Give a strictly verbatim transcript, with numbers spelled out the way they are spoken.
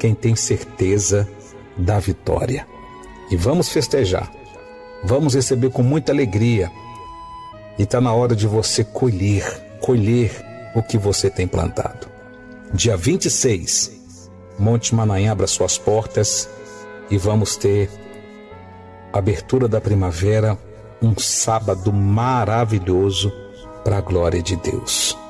quem tem certeza da vitória. E vamos festejar, vamos receber com muita alegria. E está na hora de você colher, colher o que você tem plantado. Dia vinte e seis, Monte Manaim abre suas portas e vamos ter abertura da primavera, um sábado maravilhoso para a glória de Deus.